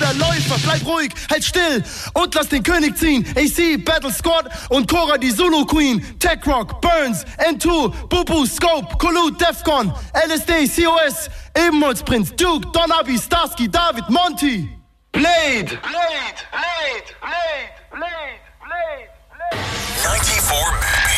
der Läufer, bleib ruhig, halt still und lass den König ziehen. AC, Battle Squad und Cora die Zulu Queen. Tech Rock, Burns, N2, Bubu, Scope, Collude, Defcon, LSD, COS, Ebenholzprinz, Duke, Don Abi, Starsky, David, Monty. Blade! Blade! Blade! Blade!